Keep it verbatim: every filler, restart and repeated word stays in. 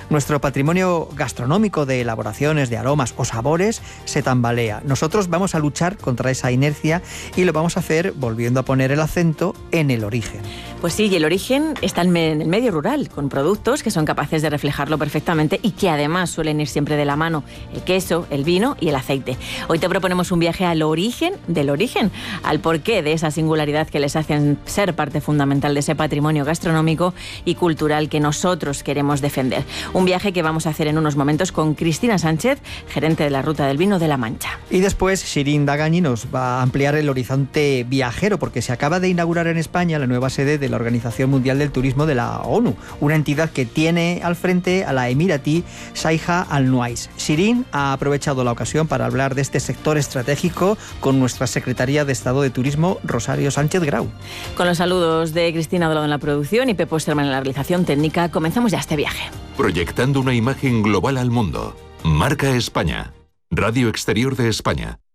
Nuestro patrimonio gastronómico de elaboraciones, de aromas o sabores se tambalea. Nosotros vamos a luchar contra esa inercia y lo vamos a hacer volviendo a poner el acento en el origen. Pues sí, y el origen está en el medio rural, con productos que son capaces de reflejarlo perfectamente y que además suelen ir siempre de la mano: el queso, el vino y el aceite. Hoy te proponemos un viaje al origen del origen, al porqué de esa singularidad que les hacen ser parte fundamental de ese patrimonio gastronómico y cultural que nosotros queremos defender. Un viaje que vamos a hacer en unos momentos con Cristina Sánchez, gerente de la Ruta del Vino de La Mancha. Y después Shirin Dagani nos va a ampliar el horizonte viajero, porque se acaba de inaugurar en España la nueva sede de la Organización Mundial del Turismo de la ONU, una entidad que tiene al frente a la emiratí Saïha Al Nuais. Shirin ha aprovechado la ocasión para hablar de este sector estratégico con nuestra secretaria de Estado de Turismo, Rosario Sánchez Grau. Con los saludos de Cristina Dolado en la producción y Pepo Osterman en la realización técnica, comenzamos ya este viaje. Proyectando una imagen global al mundo. Marca España. Radio Exterior de España.